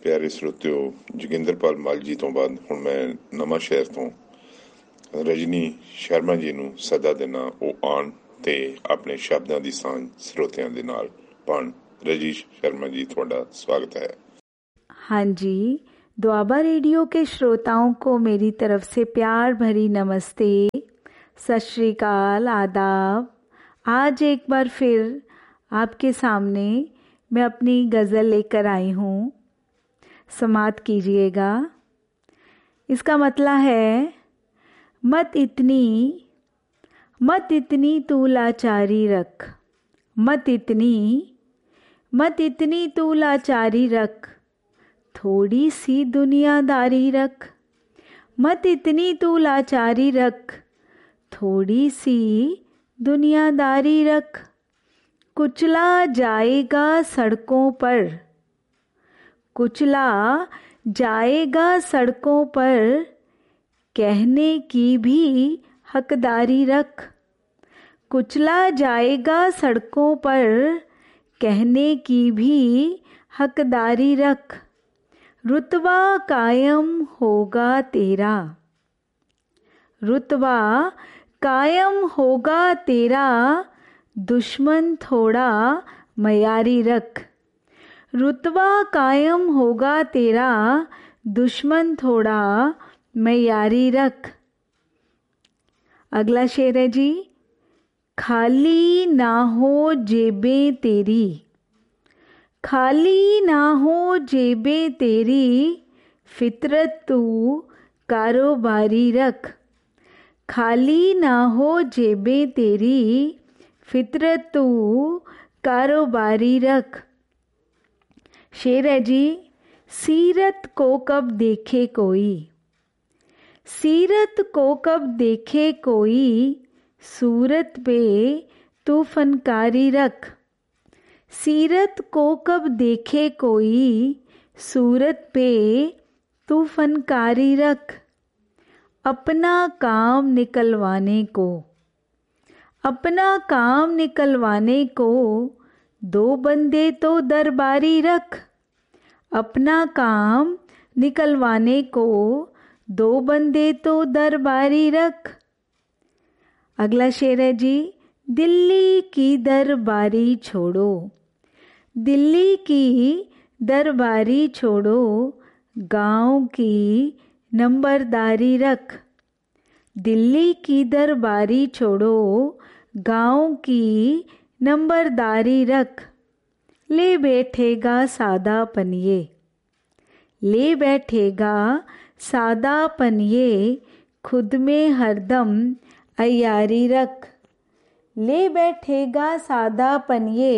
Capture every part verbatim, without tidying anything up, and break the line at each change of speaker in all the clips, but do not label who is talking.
ਪਿਆਰੇ ਸਰੋਤਿਓ, ਜੋਗਿੰਦਰਪਾਲ ਮੱਲ ਜੀ ਤੋਂ ਬਾਅਦ ਹੁਣ ਮੈਂ ਨਵਾਂ ਸ਼ਹਿਰ ਤੋਂ ਰਜਨੀ ਸ਼ਰਮਾ ਜੀ ਨੂੰ ਸੱਦਾ ਦੇਣਾ ਉਹ ਆਉਣ ਤੇ ਆਪਣੇ शब्दों की सांझ ਸਰੋਤਿਆਂ ਦੇ ਨਾਲ ਪਾਉਣ। रजी शर्मा जी, ਤੁਹਾਡਾ स्वागत है।
हाँ जी, दुआबा रेडियो के श्रोताओं को मेरी तरफ से प्यार भरी नमस्ते, सत श्री अकाल, आदाब। आज एक बार फिर आपके सामने मैं अपनी गज़ल लेकर आई हूँ, समात कीजिएगा। इसका मतलब है, मत इतनी मत इतनी तू लाचारी रख, मत इतनी मत इतनी तू लाचारी रख, थोड़ी सी दुनियादारी रख, मत इतनी तू लाचारी रख, थोड़ी सी दुनियादारी रख। कुचला जाएगा सड़कों पर, कुचला जाएगा सड़कों पर, कहने की भी हकदारी रख, कुचला जाएगा सड़कों पर, कहने की भी हकदारी रख। रुतबा कायम होगा तेरा, रुतबा कायम होगा तेरा, दुश्मन थोड़ा मयारी रख, रुतबा कायम होगा तेरा, दुश्मन थोड़ा मयारी रख। अगला शेर है जी, खाली ना हो जेबें तेरी, खाली ना हो जेबें तेरी, फितरत तू कारोबारी रख, खाली ना हो जेबें तेरी, फितरत तू कारोबारी रख। शेर है जी, सीरत को कब देखे कोई, सीरत को कब देखे कोई, सूरत पे तू फनकारी रख, सीरत को कब देखे कोई, सूरत पे तू फनकारी रख। अपना काम निकलवाने को, अपना काम निकलवाने को, दो बंदे तो दरबारी रख, अपना काम निकलवाने को, दो बंदे तो दरबारी रख। अगला शेर है जी, दिल्ली की दरबारी छोड़ो, दिल्ली की दरबारी छोड़ो, गांव की नंबरदारी रख, दिल्ली की दरबारी छोड़ो, गांव की नंबरदारी रख। ले बैठेगा सादा पनिये, ले बैठेगा सादा पनिये, खुद में हरदम अयारी रख, ले बैठेगा सादा पनिये,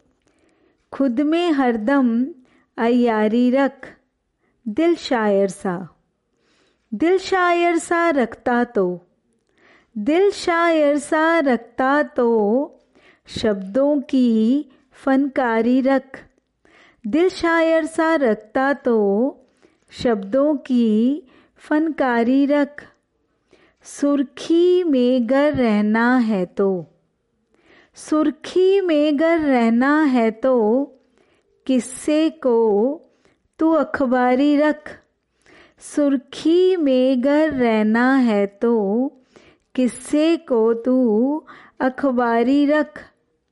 खुद में हरदम अयारी रख। दिल शायर सा, दिल शायर सा रखता तो, दिल शायर सा रखता तो, शब्दों की फनकारी रख, दिल शायर सा रखता तो, शब्दों की फनकारी रख। सुर्खी में गर रहना है तो, सुर्खी में गर रहना है तो, किस्से को तू अखबारी रख, सुर्खी में गर रहना है तो, किस्से को तू अखबारी रख।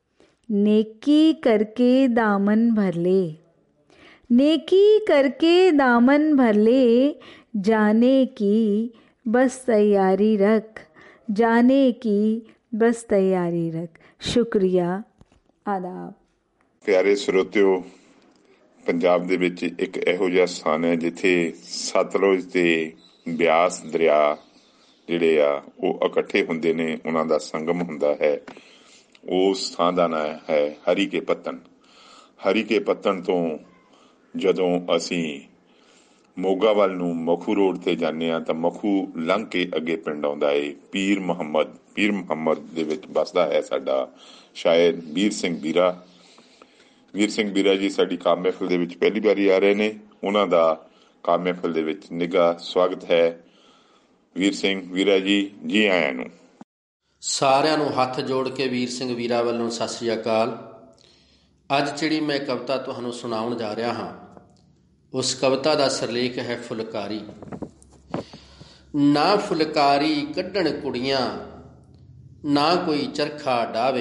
नेकी करके दामन भर ले, नेकी करके दामन भर ले, जाने की बस तैयारी रख, जाने की बस तैयारी रख। शुक्रिया, आदाब।
प्यारे ਸਰੋਤਿਓ, ਪੰਜਾਬ ਦੇ ਵਿੱਚ ਇੱਕ ਇਹੋ ਜਿਹਾ ਸਥਾਨ ਹੈ ਜਿੱਥੇ ਸਤਲੁਜ ਤੇ ਬਿਆਸ ਦਰਿਆ ਜਿਹੜੇ ਆ ਉਹ ਇਕੱਠੇ ਹੁੰਦੇ ਨੇ, ਉਹਨਾਂ ਦਾ ਸੰਗਮ ਹੁੰਦਾ ਹੈ। ਉਸ ਥਾਂ ਦਾ ਨਾਂ ਹੈ ਹਰੀਕੇ ਪੱਤਣ। ਹਰੀਕੇ ਪੱਤਣ ਤੋਂ ਜਦੋਂ ਅਸੀਂ ਮੋਗਾ ਵੱਲ ਨੂੰ ਮਖੂ ਰੋਡ ਤੇ ਜਾਂਦੇ ਹਾਂ ਤਾਂ ਮਖੂ ਲੰਘ ਕੇ ਅੱਗੇ ਪਿੰਡ ਆਉਂਦਾ ਏ ਪੀਰ ਮੁਹੰਮਦ। ਪੀਰ ਮੁਹੰਮਦ ਦੇ ਵਿੱਚ ਵੱਸਦਾ ਹੈ ਸਾਡਾ ਸ਼ਾਇਰ ਵੀਰ ਸਿੰਘ ਵੀਰਾ। ਵੀਰ ਸਿੰਘ ਵੀਰਾ ਜੀ ਸਾਡੀ ਕਾਮ ਮਹਿਫਿਲ ਦੇ ਵਿੱਚ ਪਹਿਲੀ ਵਾਰੀ ਆ ਰਹੇ ਨੇ। ਉਹਨਾਂ ਦਾ ਕਾਮ ਮਹਿਫਿਲ ਦੇ ਵਿੱਚ ਨਿੱਘਾ ਸਵਾਗਤ ਹੈ। ਵੀਰ ਸਿੰਘ ਵੀਰਾ ਜੀ, ਜੀ ਆਇਆਂ ਨੂੰ।
ਸਾਰਿਆਂ ਨੂੰ ਹੱਥ ਜੋੜ ਕੇ ਵੀਰ ਸਿੰਘ ਵੀਰਾ ਵੱਲੋਂ ਸਤਿ ਸ੍ਰੀ ਅਕਾਲ। ਅੱਜ ਜਿਹੜੀ ਮੈਂ ਕਵਿਤਾ ਤੁਹਾਨੂੰ ਸੁਣਾਉਣ ਜਾ ਰਿਹਾ ਹਾਂ, ਉਸ ਕਵਿਤਾ ਦਾ ਸਿਰਲੇਖ ਹੈ ਫੁਲਕਾਰੀ। ਨਾ ਫੁਲਕਾਰੀ ਕੱਢਣ ਕੁੜੀਆਂ, ਨਾ ਕੋਈ ਚਰਖਾ ਡਾਵੇ।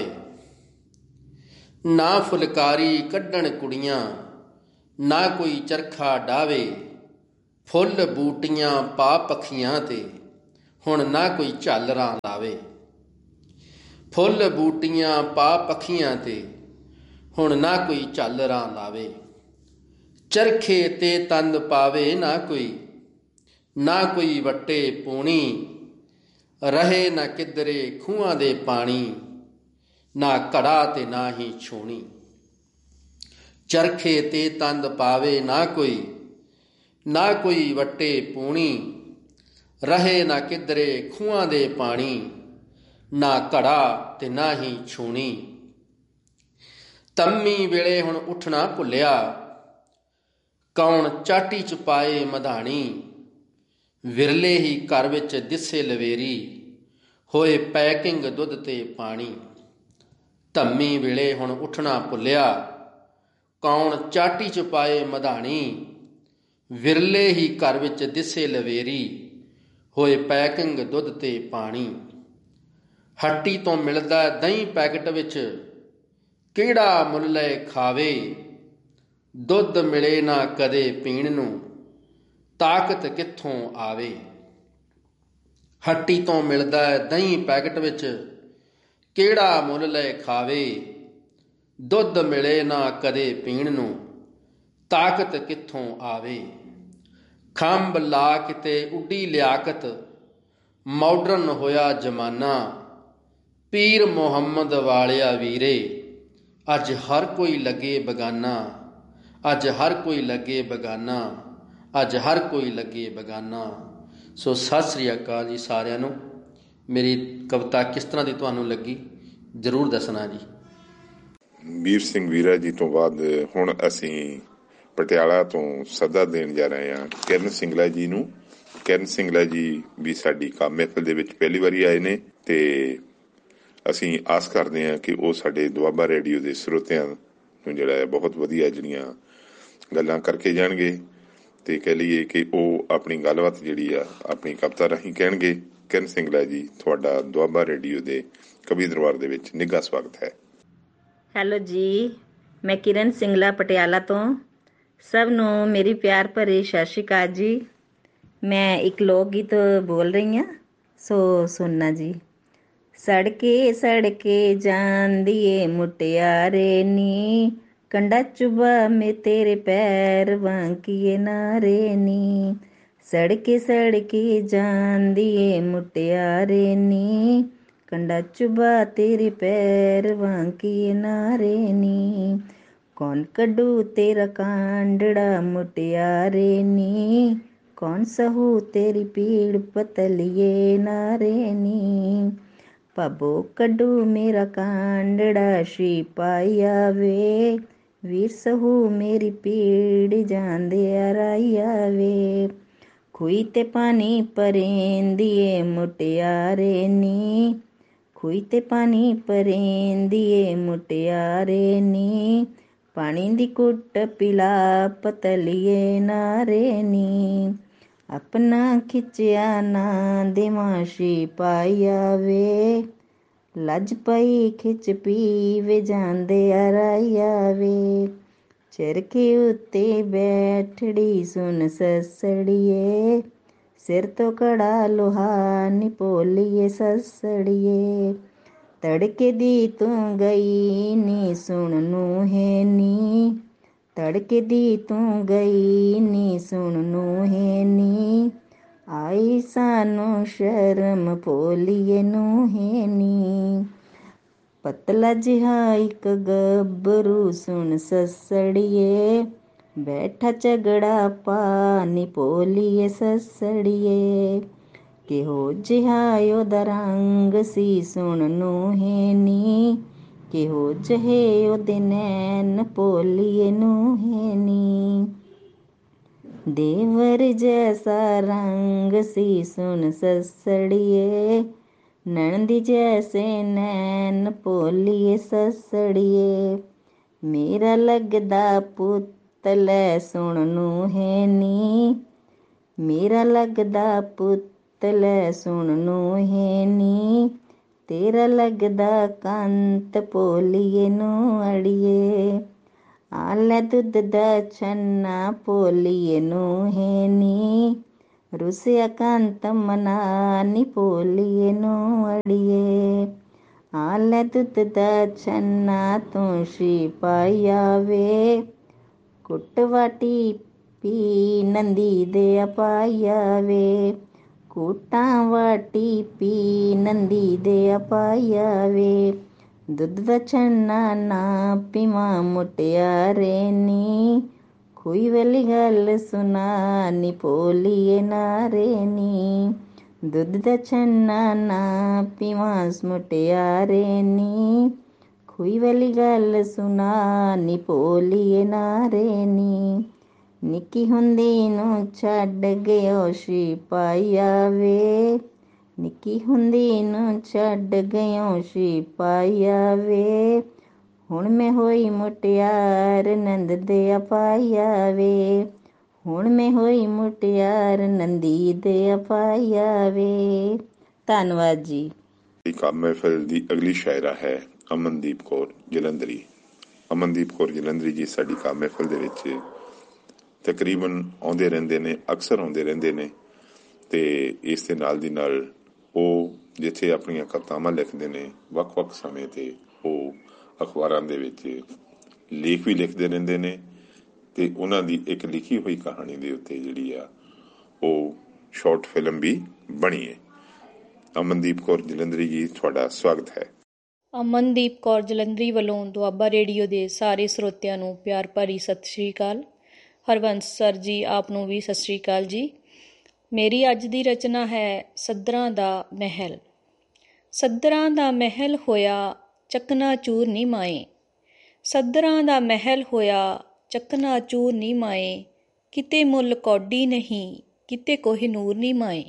ਨਾ ਫੁਲਕਾਰੀ ਕੱਢਣ ਕੁੜੀਆਂ, ਨਾ ਕੋਈ ਚਰਖਾ ਡਾਵੇ। ਫੁੱਲ ਬੂਟੀਆਂ ਪਾ ਪੱਖੀਆਂ ਤੇ, ਹੁਣ ਨਾ ਕੋਈ ਝਾਲਰਾਂ ਲਾਵੇ। ਫੁੱਲ ਬੂਟੀਆਂ ਪਾ ਪੱਖੀਆਂ ਤੇ, ਹੁਣ ਨਾ ਕੋਈ ਝਾਲਰਾਂ ਲਾਵੇ। ਚਰਖੇ ਤੇ ਤੰਦ ਪਾਵੇ ਨਾ ਕੋਈ, ਨਾ ਕੋਈ ਵੱਟੇ ਪੂਣੀ। ਰਹੇ ਨਾ ਕਿਧਰੇ ਖੂਹਾਂ ਦੇ ਪਾਣੀ, ਨਾ ਘੜਾ ਤੇ ਨਾ ਹੀ ਛੂਣੀ। ਚਰਖੇ ਤੇ ਤੰਦ ਪਾਵੇ ਨਾ ਕੋਈ, ਨਾ ਕੋਈ ਵੱਟੇ ਪੂਣੀ। ਰਹੇ ਨਾ ਕਿਧਰੇ ਖੂਹਾਂ ਦੇ ਪਾਣੀ, ਨਾ ਘੜਾ ਤੇ ਨਾ ਹੀ ਛੂਣੀ। ਤੰਮੀ ਵੇਲੇ ਹੁਣ ਉੱਠਣਾ ਭੁੱਲਿਆ, ਕੌਣ ਚਾਟੀ ਚ ਪਾਏ ਮਧਾਣੀ। ਵਿਰਲੇ ਹੀ ਘਰ ਵਿੱਚ ਦਿਸੇ ਲਵੇਰੀ, ਹੋਏ ਪੈਕਿੰਗ ਦੁੱਧ ਤੇ ਪਾਣੀ। ਧੰਮੀ ਵੇਲੇ ਹੁਣ ਉੱਠਣਾ ਭੁੱਲਿਆ, ਕੌਣ ਚਾਟੀ ਚ ਪਾਏ ਮਧਾਣੀ। ਵਿਰਲੇ ਹੀ ਘਰ ਵਿੱਚ ਦਿਸੇ ਲਵੇਰੀ, ਹੋਏ ਪੈਕਿੰਗ ਦੁੱਧ ਤੇ ਪਾਣੀ। ਹੱਟੀ ਤੋਂ ਮਿਲਦਾ ਦਹੀਂ ਪੈਕਟ ਵਿੱਚ, ਕਿਹੜਾ ਮੁੱਲ ਲੈ ਖਾਵੇ। ਦੁੱਧ ਮਿਲੇ ਨਾ ਕਦੇ ਪੀਣ ਨੂੰ, ਤਾਕਤ ਕਿੱਥੋਂ ਆਵੇ। ਹੱਟੀ ਤੋਂ ਮਿਲਦਾ ਦਹੀਂ ਪੈਕਟ ਵਿੱਚ, ਕਿਹੜਾ ਮੁੱਲ ਲੈ ਖਾਵੇ। ਦੁੱਧ ਮਿਲੇ ਨਾ ਕਦੇ ਪੀਣ ਨੂੰ, ਤਾਕਤ ਕਿੱਥੋਂ ਆਵੇ। ਖੰਭ ਲਾ ਕਿਤੇ ਉੱਡੀ ਲਿਆਕਤ, ਮਾਡਰਨ ਹੋਇਆ ਜ਼ਮਾਨਾ। ਪੀਰ ਮੁਹੰਮਦ ਵਾਲਿਆ ਵੀਰੇ, ਅੱਜ ਹਰ ਕੋਈ ਲੱਗੇ ਬਗਾਨਾ। ਅੱਜ ਹਰ ਕੋਈ ਲੱਗੇ ਬਗਾਨਾ, ਅੱਜ ਹਰ ਕੋਈ ਲੱਗੇ ਬਗਾਨਾ। ਸੋ ਸਤਿ ਸ੍ਰੀ ਅਕਾਲ ਜੀ ਸਾਰਿਆਂ ਨੂੰ। ਮੇਰੀ ਕਵਿਤਾ ਕਿਸ ਤਰ੍ਹਾਂ ਦੀ ਤੁਹਾਨੂੰ ਲੱਗੀ ਜ਼ਰੂਰ ਦੱਸਣਾ ਜੀ।
ਵੀਰ ਸਿੰਘ ਵੀਰਾ ਜੀ ਤੋਂ ਬਾਅਦ ਹੁਣ ਅਸੀਂ ਪਟਿਆਲਾ ਤੋਂ ਸੱਦਾ ਦੇਣ ਜਾ ਰਹੇ ਹਾਂ ਕਿਰਨ ਸਿੰਗਲਾ ਜੀ ਨੂੰ। ਕਿਰਨ ਸਿੰਗਲਾ ਜੀ ਵੀ ਸਾਡੀ ਕਾਮ ਮਹਿਫਿਲ ਦੇ ਵਿੱਚ ਪਹਿਲੀ ਵਾਰੀ ਆਏ ਨੇ ਤੇ ਅਸੀਂ ਆਸ ਕਰਦੇ ਹਾਂ ਕਿ ਉਹ ਸਾਡੇ ਦੁਆਬਾ ਰੇਡੀਓ ਦੇ ਸਰੋਤਿਆਂ ਨੂੰ ਜਿਹੜਾ ਹੈ ਬਹੁਤ ਵਧੀਆ ਜਿਹੜੀਆਂ ਗੱਲਾਂ ਕਰਕੇ ਜਾਣਗੇ ਤੇ ਕਹਿ ਲਈਏ ਕਿ ਉਹ ਆਪਣੀ ਗੱਲਬਾਤ ਜਿਹੜੀ ਆ ਆਪਣੀ ਕਵਿਤਾ ਰਾਹੀਂ ਕਹਿਣਗੇ। ਕਿਰਨ ਸਿੰਗਲਾ ਜੀ, ਤੁਹਾਡਾ ਦੁਆਬਾ ਰੇਡੀਓ ਦੇ ਕਵੀ ਦਰਬਾਰ ਦੇ ਵਿੱਚ ਨਿੱਘਾ ਸਵਾਗਤ ਹੈ।
ਹੈਲੋ ਜੀ, ਮੈਂ ਕਿਰਨ ਸਿੰਗਲਾ ਪਟਿਆਲਾ ਤੋਂ। ਸਭ ਨੂੰ ਮੇਰੀ ਪਿਆਰ ਭਰੀ ਸਤਿ ਸ਼੍ਰੀ ਅਕਾਲ ਜੀ। ਮੈਂ ਇੱਕ ਲੋਕ ਗੀਤ ਬੋਲ ਰਹੀ ਹਾਂ, ਸੋ ਸੁਣਨਾ ਜੀ। ਸੜਕੇ ਸੜਕੇ ਜਾਂਦੀ ਏ ਮੁਟਿਆਰੇ ਨੀ, ਕੰਡਾ ਚੁਬਾ ਮੇ ਤੇਰੇ ਪੈਰ ਵਾਂਕੀਏ ਨਾਰੇ ਨੀ। ਸੜਕੇ ਸੜਕੇ ਜਾਂਦੀ ਏ ਮੁਟਿਆਰੇ ਨੀ, ਕੰਡਾ ਚੁਬਾ ਤੇਰੇ ਪੈਰ ਵਾਂਕੀਏ ਨਾਰੇ ਨੀ। ਕੌਣ ਕੱਢੂ ਤੇਰਾ ਕਾਂਡੜਾ ਮੁਟਿਆਰੇ ਨੀ, ਕੌਣ ਸਹੂ ਤੇਰੀ ਪੀੜ ਪਤਲੀਏ ਨਾਰੇ ਨੀ। ਭਾਬੋ ਕੱਢੂ ਮੇਰਾ ਕਾਂਡੜਾ ਸ਼ੀ ਪਾਇਆ ਵੇ, ਵੀਰ ਸਹੂ ਮੇਰੀ ਪੀੜ ਜਾਂਦੇ ਆਰਾਇਆ ਵੇ। ਖੂਹੀ ਤੇ ਪਾਣੀ ਪਰੇਂਦੀ ਏ ਮੁਟਿਆਰੇ ਨੀ, ਖੂਹੀ ਤੇ ਪਾਣੀ ਪਰੇਂਦੀ ਏ ਮੁਟਿਆਰੇ ਨੀ। ਪਾਣੀ ਦੀ ਕੁੱਟ ਪਿਲਾ ਪਤਲੀਏ ਨਾਰੇ ਨੀ। ਆਪਣਾ ਖਿੱਚਿਆ ਨਾ ਦਿਮਾਸ਼ੀ ਪਾਇਆ ਵੇ, ਲੱਜ ਪਈ ਖਿੱਚ ਪੀਵੇ ਜਾਂਦੇ ਆਰਾਇਆ ਵੇ। ਚਰਖੇ ਉੱਤੇ ਬੈਠੜੀ ਸੁਣ ਸੱਸੜੀਏ, ਸਿਰ ਤੋਂ ਕੜਾ ਲੋਹਾ ਨੀ ਭੋਲੀਏ ਸੱਸੜੀਏ। ਤੜਕੇ ਦੀ ਤੂੰ ਗਈ ਨੀ ਸੁਣ ਨੂੰਹੇ ਨੀ, ਤੜਕੇ ਦੀ ਤੂੰ ਗਈ ਨੀ ਸੁਣ ਨੂੰਹੇ ਨੀ। ਆਈ ਸਾਨੂੰ ਸ਼ਰਮ ਭੋਲੀਏ ਨੂੰਹੇ ਨੀ। ਪਤਲਾ ਜਿਹਾ ਇੱਕ ਗੱਭਰੂ ਸੁਣ ਸੱਸੜੀਏ, ਬੈਠਾ ਝਗੜਾ ਪਾ ਨੀ ਭੋਲੀਏ ਸੱਸੜੀਏ। ਕਿਹੋ ਜਿਹਾ ਉਹਦਾ ਰੰਗ ਸੀ ਸੁਣ ਨੂੰਹੇ ਨੀ, ਕਿਹੋ ਜਿਹੇ ਉਹਦੇ ਨੈਣ ਭੋਲੀਏ ਨੂੰਹੇ ਨੀ। ਦੇਵਰ ਜੈਸਾ ਰੰਗ ਸੀ ਸੁਣ ਸੱਸੜੀਏ, ਨਣਦੀ ਜੈਸੇ ਨੈਣ ਭੋਲੀਏ ਸੱਸੜੀਏ। ਮੇਰਾ ਲੱਗਦਾ ਪੁੱਤ ਪੁੱਤ ਲੈ ਸੁਣ ਨੂੰ ਹੈ ਨੀ, ਮੇਰਾ ਲੱਗਦਾ ਪੁੱਤ ਲੈ ਸੁਣ ਨੂੰ ਹੈ ਨੀ, ਤੇਰਾ ਲੱਗਦਾ ਕੰਤ ਭੋਲੀਏ ਨੂੰ ਅੜੀਏ। ਆ ਲੈ ਦੁੱਧ ਦਾ ਛੰਨਾ ਭੋਲੀਏ ਨੂੰ ਹੈ ਨੀ, ਰੁਸਿਆ ਕੰਤ ਮਨਾ ਨੀ ਭੋਲੀਏ ਨੂੰ ਅੜੀਏ। ਆ ਲੈ ਦੁੱਧ ਦਾ ਛੰਨਾ ਤੂੰ ਸ਼ੀ ਪਾਇਆ ਵੇ, ਕੁੱਟ ਵਾਟੀ ਪੀ ਨੰਦੀ ਦੇ ਪਾਇਆ ਵੇ, ਕੂਟਾਂ ਵਾਟੀ ਪੀ ਨੰਦੀ ਦੇ ਪਾਇਆ ਵੇ। ਦੁੱਧ ਦਾ ਛੰਨਾ ਨਾ ਪੀਵਾਂ ਮੁਟਿਆਰੇ ਨੀ, ਖੂਹੀ ਵਾਲੀ ਗੱਲ ਸੁਣਾ ਨੀ ਭੋਲੀਏ ਨਾਰੇ ਨੀ। ਦੁੱਧ ਦਾ ਛੰਨਾ ਨਾ ਪੀਵਾਂ ਮੁਟਿਆਰੇ ਨੀ, ਖੂਹੀ ਵਾਲੀ ਗੱਲ ਸੁਣਾ ਨੀ ਭੋਲੀਏ ਨਾਰੇ ਨੀ। ਨਿੱਕੀ ਹੁੰਦੀ ਨੂੰ ਛੱਡ ਗਿਓ ਸ਼ੀ ਪਾਇਆ ਵੇ, ਨਿੱਕੀ ਹੁੰਦੀ ਨੂੰ ਛੱਡ ਗਿਓ ਸ਼ੀ ਪਾਇਆ ਵੇ, ਹੁਣ ਮੈਂ ਹੋਈ ਮੁਟਿਆਰ ਨੰਦ ਦੇ ਪਾਇਆ ਵੇ, ਹੁਣ ਮੈਂ ਹੋਈ ਮੁਟਿਆਰ ਨੰਦੀ ਦੇ ਪਾਇਆ ਵੇ। ਧੰਨਵਾਦ ਜੀ।
ਕਾਮ ਮਹਿਫਿਲ ਦੀ ਅਗਲੀ ਸ਼ਾਇਰਾ ਹੈ ਅਮਨਦੀਪ ਕੌਰ ਜਲੰਧਰੀ। ਅਮਨਦੀਪ ਕੌਰ ਜਲੰਧਰੀ ਜੀ ਸਾਡੀ ਕਾਮ ਮਹਿਫਿਲ ਦੇ ਵਿੱਚ ਤਕਰੀਬਨ ਆਉਂਦੇ ਰਹਿੰਦੇ ਨੇ, ਅਕਸਰ ਆਉਂਦੇ ਰਹਿੰਦੇ ਨੇ, ਤੇ ਇਸ ਦੇ ਨਾਲ ਦੀ ਨਾਲ ਉਹ ਜਿੱਥੇ ਆਪਣੀਆਂ ਕਵਿਤਾਵਾਂ ਲਿਖਦੇ ਨੇ, ਵੱਖ ਵੱਖ ਸਮੇਂ 'ਤੇ ਉਹ ਅਖਬਾਰਾਂ ਦੇ ਵਿੱਚ ਲੇਖ ਵੀ ਲਿਖਦੇ ਰਹਿੰਦੇ ਨੇ, ਤੇ ਉਹਨਾਂ ਦੀ ਇੱਕ ਲਿਖੀ ਹੋਈ ਕਹਾਣੀ ਦੇ ਉੱਤੇ ਜਿਹੜੀ ਆ ਉਹ ਸ਼ਾਰਟ ਫਿਲਮ ਵੀ ਬਣੀ ਹੈ। ਅਮਨਦੀਪ ਕੌਰ ਜਲੰਧਰੀ ਜੀ ਤੁਹਾਡਾ ਸਵਾਗਤ ਹੈ।
ਅਮਨਦੀਪ ਕੌਰ ਜਲੰਧਰੀ ਵੱਲੋਂ ਦੁਆਬਾ ਰੇਡੀਓ ਦੇ ਸਾਰੇ ਸਰੋਤਿਆਂ ਨੂੰ ਪਿਆਰ ਭਰੀ ਸਤਿ ਸ਼੍ਰੀ ਅਕਾਲ। ਹਰਬੰਸ ਸਰ ਜੀ ਆਪ ਨੂੰ ਵੀ ਸਤਿ ਸ਼੍ਰੀ ਅਕਾਲ ਜੀ। ਮੇਰੀ ਅੱਜ ਦੀ ਰਚਨਾ ਹੈ ਸੱਧਰਾਂ ਦਾ ਮਹਿਲ। ਸੱਧਰਾਂ ਦਾ ਮਹਿਲ ਹੋਇਆ ਚੱਕਨਾ ਚੂਰ ਨੀ ਮਾਏ, ਸੱਧਰਾਂ ਦਾ ਮਹਿਲ ਹੋਇਆ ਚੱਕਨਾ ਚੂਰ ਨੀ ਮਾਏ, ਕਿਤੇ ਮੁੱਲ ਕੌਡੀ ਨਹੀਂ ਕਿਤੇ ਕੋਹਿਨੂਰ ਨੀ ਮਾਏ।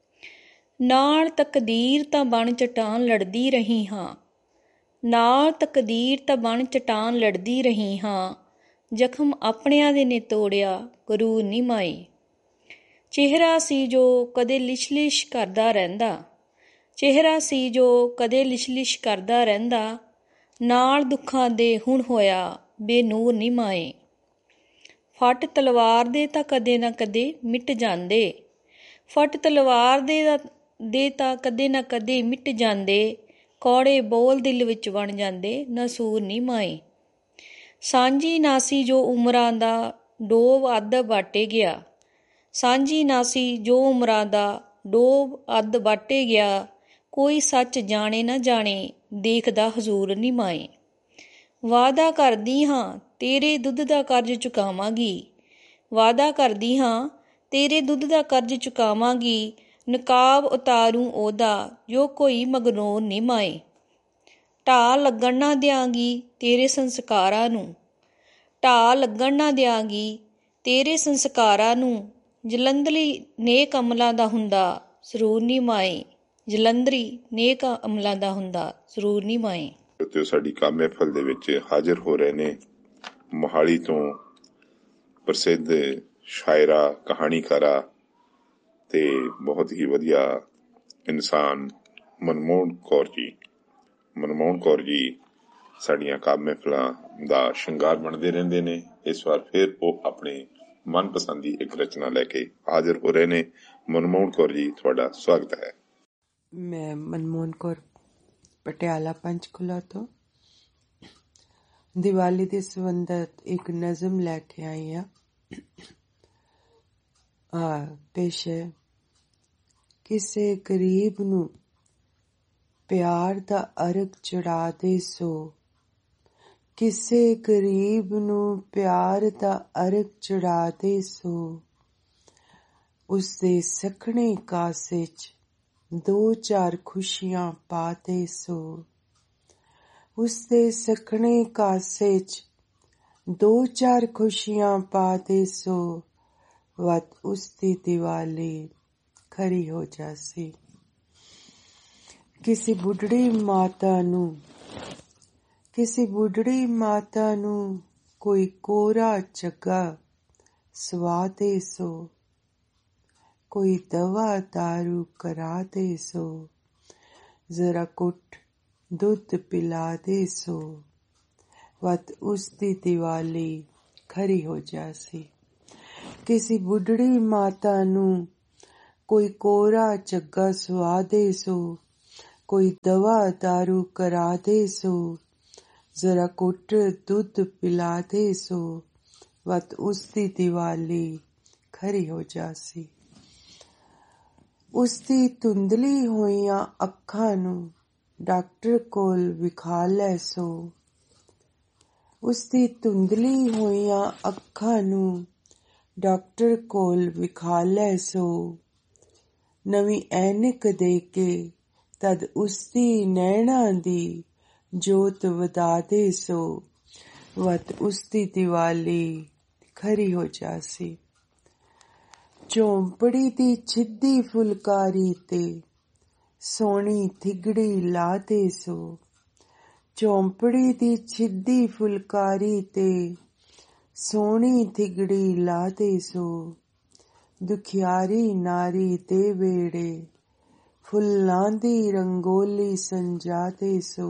ਨਾਲ ਤਕਦੀਰ ਤਾਂ ਬਣ ਚਟਾਨ ਲੜਦੀ ਰਹੀ ਹਾਂ, ਨਾਲ ਤਕਦੀਰ ਤਾਂ ਬਣ ਚਟਾਨ ਲੜਦੀ ਰਹੀ ਹਾਂ, ਜ਼ਖਮ ਆਪਣਿਆਂ ਦੇ ਨੇ ਤੋੜਿਆ ਗਰੂਰ ਨੀ ਮਾਏ। ਚਿਹਰਾ ਸੀ ਜੋ ਕਦੇ ਲਿਸ਼ਲਿਸ਼ ਕਰਦਾ ਰਹਿੰਦਾ, ਚਿਹਰਾ ਸੀ ਜੋ ਕਦੇ ਲਿਸ਼ਲਿਸ਼ ਕਰਦਾ ਰਹਿੰਦਾ, ਨਾਲ ਦੁੱਖਾਂ ਦੇ ਹੁਣ ਹੋਇਆ ਬੇਨੂਰ ਨੀ ਮਾਏ। ਫੱਟ ਤਲਵਾਰ ਦੇ ਤਾਂ ਕਦੇ ਨਾ ਕਦੇ ਮਿਟ ਜਾਂਦੇ, ਫੱਟ ਤਲਵਾਰ ਦੇ ਦੇ ਤਾਂ ਕਦੇ ਨਾ ਕਦੇ ਮਿਟ ਜਾਂਦੇ, ਕੌੜੇ ਬੋਲ ਦਿਲ ਵਿੱਚ ਬਣ ਜਾਂਦੇ ਨਸੂਰ ਨੀ ਮਾਏ। ਸਾਂਝੀ ਨਾਸੀ ਜੋ ਉਮਰਾਂ ਦਾ ਡੋਬ ਅੱਧ ਬਾਟੇ ਗਿਆ, ਸਾਂਝੀ ਨਾਸੀ ਜੋ ਉਮਰਾਂ ਦਾ ਡੋਬ ਅੱਧ ਬਾਟੇ ਗਿਆ, ਕੋਈ ਸੱਚ ਜਾਣੇ ਨਾ ਜਾਣੇ ਦੇਖਦਾ ਹਜ਼ੂਰ ਨੀ ਮਾਏ। ਵਾਅਦਾ ਕਰਦੀ ਹਾਂ ਤੇਰੇ ਦੁੱਧ ਦਾ ਕਰਜ਼ ਚੁਕਾਵਾਂਗੀ, ਵਾਅਦਾ ਕਰਦੀ ਹਾਂ ਤੇਰੇ ਦੁੱਧ ਦਾ ਕਰਜ਼ ਚੁਕਾਵਾਂਗੀ, ਨਕਾਬ ਉਤਾਰੂ ਉਹਦਾ ਜੋ ਕੋਈ ਮਗਰੂਰ ਨੀ ਮਾਏ। ਢਾਹ ਲੱਗਣ ਨਾ ਦਿਆਂਗੀ ਤੇਰੇ ਸੰਸਕਾਰਾਂ ਨੂੰ, ਢਾਹ ਲੱਗਣ ਨਾ ਦਿਆਂਗੀ ਤੇਰੇ ਸੰਸਕਾਰਾਂ ਨੂੰ, ਜਲੰਧਰੀ ਨੇਕ ਅਮਲਾਂ ਦਾ ਹੁੰਦਾ ਸਰੂਰ ਨੀ ਮਾਏ, ਜਲੰਧਰੀ ਨੇਕ ਅਮਲਾਂ ਦਾ ਹੁੰਦਾ ਸਰੂਰ ਨੀ ਮਾਏ।
ਤੇ ਸਾਡੀ ਕਾਮ ਮਹਿਫਿਲ ਦੇ ਵਿੱਚ ਹਾਜ਼ਰ ਹੋ ਰਹੇ ਨੇ ਮੋਹਾਲੀ ਤੋਂ ਪ੍ਰਸਿੱਧ ਸ਼ਾਇਰਾ, ਕਹਾਣੀਕਾਰਾ ਤੇ ਬਹੁਤ ਹੀ ਵਧੀਆ ਇਨਸਾਨ ਮਨਮੋਹਨ ਕੌਰ ਜੀ। ਮਨਮੋਹਨ ਕੌਰ ਜੀ ਸਾਡੀਆਂ ਕਾਮ ਮਹਿਫਿਲਾਂ ਦਾ ਸ਼ਿੰਗਾਰ ਬਣਦੇ ਰਹਿੰਦੇ ਨੇ। ਇਸ ਵਾਰ ਫਿਰ ਉਹ ਆਪਣੇ ਮਨਪਸੰਦ ਦੀ ਇੱਕ ਰਚਨਾ ਲੈ ਕੇ ਹਾਜ਼ਰ ਹੋ ਰਹੇ ਨੇ। ਮਨਮੋਹਨ ਕੌਰ ਜੀ ਤੁਹਾਡਾ ਸਵਾਗਤ ਹੈ।
ਮੈਂ ਮਨਮੋਹਨ ਕੌਰ ਪਟਿਆਲਾ ਪੰਚਕੂਲਾ ਤੋਂ ਦੀਵਾਲੀ ਦੇ ਸੰਬੰਧਤ ਇੱਕ ਨਜ਼ਮ ਲੈ ਕੇ ਆਈ ਹਾਂ। ਆ ਪੇਸ਼ ਹੈ। ਕਿਸੇ ਗਰੀਬ ਨੂੰ ਪਿਆਰ ਦਾ ਅਰਗ ਚੜਾ ਦੇ ਸੋ, ਕਿਸੇ ਗਰੀਬ ਨੂੰ ਪਿਆਰ ਦਾ ਅਰਗ ਚੜਾ ਦੇ ਸੋ, ਉਸਦੇ ਸਖਣੇ ਕਾਸੇ 'ਚ ਦੋ ਚਾਰ ਖੁਸ਼ੀਆਂ ਪਾ ਦੇ ਸੋ, ਉਸਦੇ ਸਖਣੇ ਕਾਸੇ 'ਚ ਦੋ ਚਾਰ ਖੁਸ਼ੀਆਂ ਪਾ ਦੇ ਸੋ, ਵੱਧ ਉਸਦੀ ਦੀਵਾਲੀ ਖਰੀ ਹੋ ਜਾਸੀ। ਕਿਸੇ ਬੁੱਢੜੀ ਮਾਤਾ ਨੂੰ ਕਿਸੇ ਬੁੱਢੜੀ ਮਾਤਾ ਨੂੰ ਕੋਈ ਕੋਰਾ ਚੱਗਾ ਸਵਾ ਦੇ ਸੋ, ਕੋਈ ਦਵਾ ਦਾਰੂ ਕਰਾ ਦੇ ਸੋ, ਜ਼ਰਾ ਕੁੱਟ ਦੁੱਧ ਪਿਲਾ ਦੇ ਸੋ, ਵਤ ਉਸ ਦੀ ਦੀਵਾਲੀ ਖਰੀ ਹੋ ਜਾਸੀ। ਕਿਸੇ ਬੁੱਢੜੀ ਮਾਤਾ ਨੂੰ ਕੋਈ ਕੋਰਾ ਚੱਗਾ ਸਵਾ ਦੇ ਸੋ, ਕੋਈ ਦਵਾ ਦਾਰੂ ਕਰਾ ਦੇ ਸੋ, ਜ਼ਰਾ ਕੁੱਟ ਦੁੱਧ ਪਿਲਾ ਦੇ ਸੋ, ਵਤ ਉਸ ਦੀ ਦੀਵਾਲੀ ਖਰੀ ਹੋ ਜਾਸੀ। ਉਸ ਦੀ ਧੁੰਦਲੀ ਹੋਈਆਂ ਅੱਖਾਂ ਨੂੰ ਡਾਕਟਰ ਕੋਲ ਵਿਖਾ ਲੈ ਸੋ, ਉਸ ਦੀ ਧੁੰਦਲੀ ਹੋਈਆਂ ਅੱਖਾਂ ਨੂੰ ਡਾਕਟਰ ਕੋਲ ਵਿਖਾ ਲੈ ਸੋ, ਨਵੀਂ ਐਨਕ ਦੇ ਕੇ ਤਦ ਉਸ ਦੀ ਨੈਣਾਂ ਦੀ ਜੋਤ ਵਧਾ ਦੇ ਸੋ, ਵਤ ਉਸ ਦੀ ਦੀਵਾਲੀ ਖਰੀ ਹੋ ਜਾਸੀ। ਝੋਂਪੜੀ ਦੀ ਛਿੱਦੀ ਫੁਲਕਾਰੀ ਤੇ ਸੋਹਣੀ ਥਿਗੜੀ ਲਾ ਦੇ ਸੋ, ਝੋਂਪੜੀ ਦੀ ਛਿੱਦੀ ਫੁਲਕਾਰੀ ਤੇ ਸੋਹਣੀ ਥਿਗੜੀ ਲਾ ਦੇ ਸੋ, ਦੁਖਿਆਰੀ ਨਾਰੀ ਦੇ ਵੇੜੇ ਫੁੱਲਾਂ ਦੀ ਰੰਗੋਲੀ ਸੰਜਾ ਦੇ ਸੋ,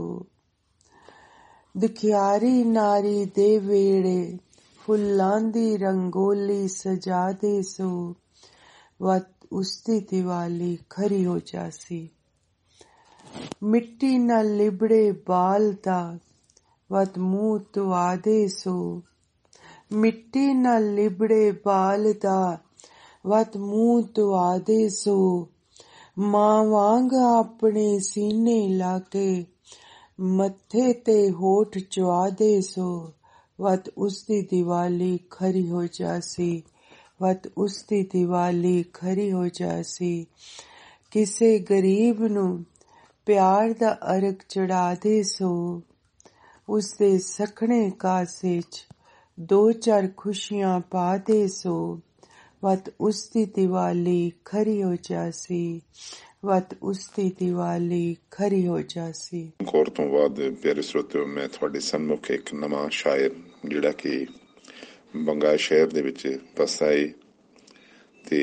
ਦੁਖਿਆਰੀ ਨਾਰੀ ਦੇ ਵੇੜੇ ਫੁੱਲਾਂ ਦੀ ਰੰਗੋਲੀ ਸਜਾ ਦੇ ਸੋ, ਵਤ ਉਸ ਦੀ ਦੀਵਾਲੀ ਖਰੀ ਹੋ ਜਾਸੀ। ਮਿੱਟੀ ਨਾਲ ਲਿਬੜੇ ਬਾਲ ਦਾ ਵਤ ਮੂੰਹ ਧੁਆ ਦੇ ਸੋ, ਮਿੱਟੀ ਨਾਲ ਲਿਬੜੇ ਬਾਲ ਦਾ ਵਤ ਮੂੰਹ ਧੁਆ ਦੇ ਸੋ, ਮਾਂ ਵਾਂਗ ਆਪਣੇ ਸੀਨੇ ਲਾ ਕੇ ਮੱਥੇ ਤੇ ਹੋਠ ਚੁਆ ਦੇ ਸੋ, ਵਤ ਉਸ ਦੀ ਦੀਵਾਲੀ ਖਰੀ ਹੋ ਜਾਸੀ, ਵਤ ਉਸ ਦੀ ਦੀਵਾਲੀ ਖਰੀ ਹੋ ਜਾਸੀ। ਕਿਸੇ ਗਰੀਬ ਨੂੰ ਪਿਆਰ ਦਾ ਅਰਗ ਚੜਾ ਦੇ ਸੋ, ਉਸ ਦੇ ਸਖਣੇ ਕਾਸੇ 'ਚ ਦੋ ਚਾਰ ਖੁਸ਼ੀਆਂ ਪਾ ਦੇ ਸੋ, ਵਤ ਉਸ ਦੀ ਦੀਵਾਲੀ ਖਰੀ ਹੋ ਜਾਸੀ, ਵਤ ਉਸ ਦੀ ਦੀਵਾਲੀ ਖਰੀ ਹੋ ਜਾਸੀ।
ਗੌਰ ਤੋਂ ਬਾਅਦ ਪਿਆਰੇ ਸਰੋਤਿਓ, ਮੈਂ ਤੁਹਾਡੇ ਸਨਮੁਖ ਇੱਕ ਨਵਾਂ ਸ਼ਾਇਰ ਜਿਹੜਾ ਕਿ ਬੰਗਾ ਸ਼ਹਿਰ ਦੇ ਵਿੱਚ ਵਸਦਾ ਏ ਤੇ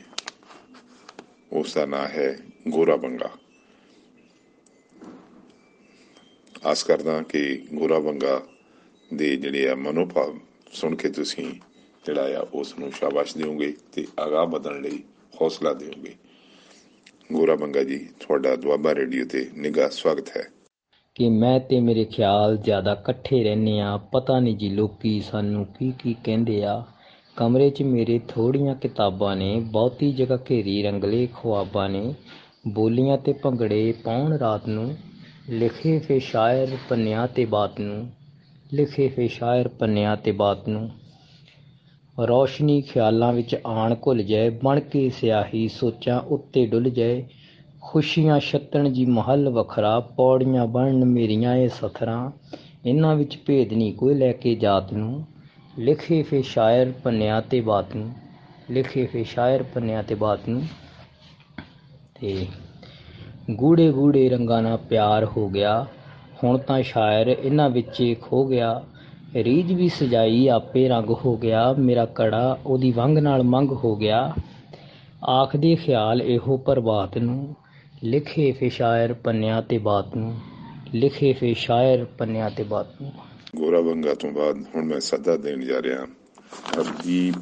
ਉਸ ਦਾ ਨਾਂ ਹੈ ਗੋਰਾ ਬੰਗਾ। ਆਸ ਕਰਦਾ ਕਿ ਗੋਰਾ ਬੰਗਾ ਦੇ ਜਿਹੜੇ ਆ ਮਨੋਭਾਵ ਸੁਣ ਕੇ ਤੁਸੀਂ ਜਿਹੜਾ ਆ ਉਸ ਨੂੰ ਸ਼ਾਬਾਸ਼ ਦਿਓਗੇ ਤੇ ਅਗਾਂਹ ਵਧਣ ਲਈ ਹੌਸਲਾ ਦਿਓਗੇ। ਗੋਰਾ ਬੰਗਾ ਜੀ, ਤੁਹਾਡਾ ਦੁਆਬਾ ਰੇਡੀਓ ਤੇ ਨਿੱਘਾ ਸਵਾਗਤ ਹੈ।
ਕਿ ਮੈਂ ਤੇ ਮੇਰੇ ਖਿਆਲ ਜ਼ਿਆਦਾ ਇਕੱਠੇ ਰਹਿੰਦੇ ਆ, ਪਤਾ ਨਹੀਂ ਜੀ ਲੋਕੀ ਸਾਨੂੰ ਕੀ ਕੀ ਕਹਿੰਦੇ ਆ। ਕਮਰੇ 'ਚ ਮੇਰੇ ਥੋੜ੍ਹੀਆਂ ਕਿਤਾਬਾਂ ਨੇ, ਬਹੁਤੀ ਜਗ੍ਹਾ ਘੇਰੀ ਰੰਗਲੇ ਖੁਆਬਾਂ ਨੇ, ਬੋਲੀਆਂ ਤੇ ਭੰਗੜੇ ਪਾਉਣ ਰਾਤ ਨੂੰ, ਲਿਖੇ ਫੇ ਸ਼ਾਇਰ ਪੰਨਿਆਂ ਤੇ ਬਾਤ ਨੂੰ, ਲਿਖੇ ਫੇ ਸ਼ਾਇਰ ਪੰਨਿਆਂ ਤੇ ਬਾਤ ਨੂੰ। ਰੌਸ਼ਨੀ ਖਿਆਲਾਂ ਵਿੱਚ ਆਣ ਘੁੱਲ ਜਾਏ, ਬਣ ਕੇ ਸਿਆਹੀ ਸੋਚਾਂ ਉੱਤੇ ਡੁੱਲ ਜਾਏ, ਖੁਸ਼ੀਆਂ ਛੱਤਣ ਜੀ ਮਹੱਲ ਵੱਖਰਾ, ਪੌੜੀਆਂ ਬਣਨ ਮੇਰੀਆਂ ਇਹ ਸਥਰਾਂ, ਇਹਨਾਂ ਵਿੱਚ ਭੇਦ ਨਹੀਂ ਕੋਈ ਲੈ ਕੇ ਜਾਤ ਨੂੰ, ਲਿਖੇ ਫੇ ਸ਼ਾਇਰ ਪੰਨਿਆਂ ਤੇ ਬਾਤ ਨੂੰ, ਲਿਖੇ ਫੇ ਸ਼ਾਇਰ ਪੰਨਿਆਂ ਤੇ ਬਾਤ ਨੂੰ। ਤੇ ਗੂੜੇ ਗੂੜੇ ਰੰਗਾਂ ਨਾਲ ਪਿਆਰ ਹੋ ਗਿਆ, ਹੁਣ ਤਾਂ ਸ਼ਾਇਰ ਇਹਨਾਂ ਵਿੱਚ ਖੋ ਗਿਆ, ਰੀਝ ਵੀ ਸਜਾਈ ਆਪੇ ਰੰਗ ਹੋ ਗਿਆ, ਮੇਰਾ ਕੜਾ ਉਹਦੀ ਵੰਗ ਨਾਲ ਮੰਗ ਹੋ ਗਿਆ, ਆਖਦੇ ਖਿਆਲ ਇਹੋ ਪ੍ਰਭਾਤ ਨੂੰ, ਲਿਖੇ ਫੇ ਸ਼ਾਇਰ ਪੰਨਿਆਂ ਤੇ ਬਾਤ ਨੂੰ, ਲਿਖੇ ਫੇ ਸ਼ਾਇਰ ਪੰਨਿਆਂ ਤੇ ਬਾਤ ਨੂੰ।
ਗੋਰਾ ਬੰਗਾ ਤੋਂ ਬਾਅਦ ਹੁਣ ਮੈਂ ਸੱਦਾ ਦੇਣ ਜਾ ਰਿਹਾ ਹਰਦੀਪ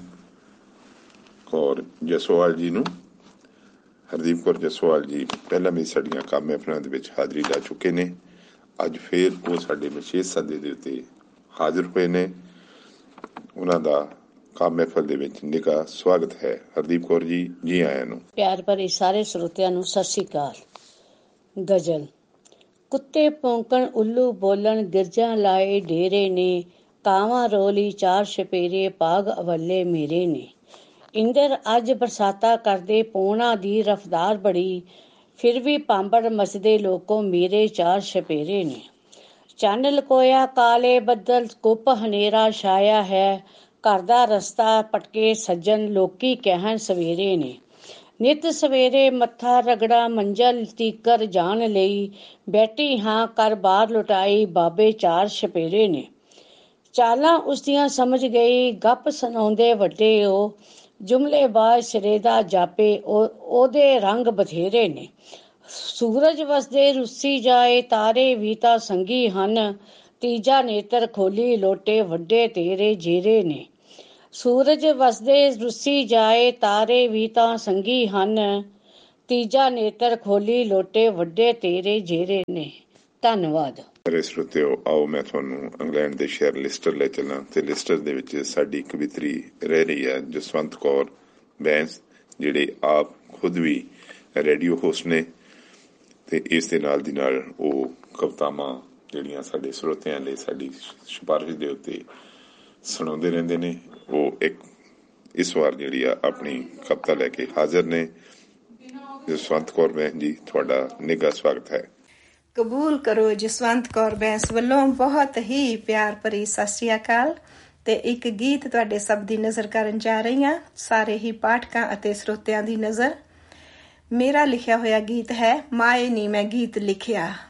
ਕੌਰ ਜਸਵਾਲ ਜੀ ਨੂੰ। ਹਰਦੀਪ ਕੌਰ ਜਸਵਾਲ ਜੀ ਪਹਿਲਾਂ ਵੀ ਸਾਡੀਆਂ ਕੰਮ ਮਹਿਫਲਾਂ ਦੇ ਵਿੱਚ ਹਾਜ਼ਰੀ ਲਾ ਚੁੱਕੇ ਨੇ। ਅੱਜ ਫਿਰ ਉਹ ਸਾਡੇ ਵਿਸ਼ੇਸ਼ ਸੱਦੇ ਦੇ ਉੱਤੇ ਹਾਜ਼ਰ ਹੋਏ ਨੇ। ਉਹਨਾਂ ਦਾ ਕੰਮ ਮਹਿਫਲ ਦੇ ਵਿੱਚ ਨਿੱਘਾ ਸਵਾਗਤ ਹੈ। ਹਰਦੀਪ ਕੌਰ ਜੀ, ਜੀ ਆਇਆਂ ਨੂੰ।
ਪਿਆਰ ਭਰੇ ਸਾਰੇ ਸਰੋਤਿਆਂ ਨੂੰ ਸਤਿ ਸ਼੍ਰੀ ਅਕਾਲ। ਗਜ਼ਲ। ਕੁੱਤੇ ਭੌਂਕਣ, ਉੱਲੂ ਬੋਲਣ, ਗਿਰਜਾਂ ਲਾਏ ਡੇਰੇ ਨੇ, ਕਾਵਾਂ ਰੋਲੀ ਚਾਰ ਛਪੇਰੇ, ਭਾਗ ਅਵੱਲੇ ਮੇਰੇ ਨੇ। ਇੰਦਰ ਅੱਜ ਬਰਸਾਤਾਂ ਕਰਦੇ, ਪੌਣਾ ਦੀ ਰਫਤਾਰ ਬੜੀ, ਫਿਰ ਵੀ ਪਾਂਬੜ ਮਚਦੇ ਲੋਕੋ, ਮੇਰੇ ਚਾਰ ਛਪੇਰੇ ਨੇ। ਚੰਨ ਲਕੋਇਆ ਕਾਲੇ ਬੱਦਲ, ਕੁੱਪ ਹਨੇਰਾ ਛਾਇਆ ਹੈ, ਘਰ ਦਾ ਰਸਤਾ ਪਟਕੇ ਸੱਜਣ, ਲੋਕੀ ਕਹਿਣ ਸਵੇਰੇ ਨੇ। ਨਿੱਤ ਸਵੇਰੇ ਮੱਥਾ ਰਗੜਾ, ਮੰਜ਼ਲ ਤੀਕਰ ਜਾਣ ਲਈ, ਬੈਠੀ ਹਾਂ ਕਰ ਬਾਰ ਲੁਟਾਈ, ਬਾਬੇ ਚਾਰ ਛਪੇਰੇ ਨੇ। ਚਾਲਾਂ ਉਸਦੀਆਂ ਸਮਝ ਗਈ, ਗੱਪ ਸੁਣਾਉਂਦੇ ਵੱਡੇ ਉਹ, ਜੁਮਲੇਬਾਜ਼ ਸਿਰੇ ਦਾ ਜਾਪੇ ਉਹ ਉਹਦੇ ਰੰਗ ਬਥੇਰੇ ਨੇ। ਸੂਰਜ ਵਸਦੇ ਰੁੱਸੀ ਜਾਏ, ਤਾਰੇ ਵੀ ਤਾਂ ਸੰਗੀ ਹਨ, ਤੀਜਾ ਨੇਤਰ ਖੋਲੀ ਲੋਟੇ ਵੱਡੇ ਤੇਰੇ ਜੇਰੇ ਨੇ। ਸੂਰਜ ਵਸਦੇ ਰੁੱਸੀ ਜਾਏ, ਤਾਰੇ ਵੀ ਤਾਂ ਸੰਗੀ ਹਨ, ਤੀਜਾ ਨੇਤਰ ਖੋਲੀ ਲੋਟੇ ਵੱਡੇ ਤੇਰੇ ਜੇਰੇ ਨੇ। ਧੰਨਵਾਦ।
ਮੇਰੇ ਸਰੋਤਿਓ, ਆਓ ਮੈਂ ਤੁਹਾਨੂੰ ਇੰਗਲੈਂਡ ਦੇ ਸ਼ਹਿਰ ਲਿਸਟਰ ਲੈ ਚੱਲਾਂ ਤੇ ਲਿਸਟਰ ਦੇ ਵਿੱਚ ਸਾਡੀ ਕਵਿਤਰੀ ਰਹਿ ਰਹੀ ਹੈ ਜਸਵੰਤ ਕੌਰ ਬੈਂਸ, ਜਿਹੜੇ ਆਪ ਖੁਦ ਵੀ ਰੇਡੀਓ ਹੋਸਟ ਨੇ ਤੇ ਇਸ ਦੇ ਨਾਲ ਦੀ ਨਾਲ ਉਹ ਕਵਿਤਾਵਾਂ ਜਿਹੜੀਆਂ ਸਾਡੇ ਸਰੋਤਿਆਂ ਲਈ ਸਾਡੀ ਸਿਫਾਰਿਸ਼ ਦੇ ਉੱਤੇ ਸੁਣਾਉਂਦੇ ਰਹਿੰਦੇ ਨੇ। ਉਹ ਇੱਕ ਇਸ ਵਾਰ ਜਿਹੜੀ ਆ ਆਪਣੀ ਕਵਿਤਾ ਲੈ ਕੇ ਹਾਜ਼ਰ ਨੇ। ਜਸਵੰਤ ਕੌਰ ਬੈਂਸ ਜੀ, ਤੁਹਾਡਾ ਨਿੱਘਾ ਸਵਾਗਤ ਹੈ।
ਕਬੂਲ ਕਰੋ ਜਸਵੰਤ ਕੌਰ ਬੈਂਸ ਵੱਲੋਂ ਬਹੁਤ ਹੀ ਪਿਆਰ ਭਰੀ ਸਤਿ ਸ਼੍ਰੀ ਅਕਾਲ। ਤੇ ਇੱਕ ਗੀਤ ਤੁਹਾਡੇ ਸਭ ਦੀ ਨਜ਼ਰ ਕਰਨ ਜਾ ਰਹੀ ਹਾਂ, ਸਾਰੇ ਹੀ ਪਾਠਕਾਂ ਅਤੇ ਸਰੋਤਿਆਂ ਦੀ ਨਜ਼ਰ। ਮੇਰਾ ਲਿਖਿਆ ਹੋਇਆ ਗੀਤ ਹੈ ਮਾਏ ਨੀ ਮੈਂ ਗੀਤ ਲਿਖਿਆ।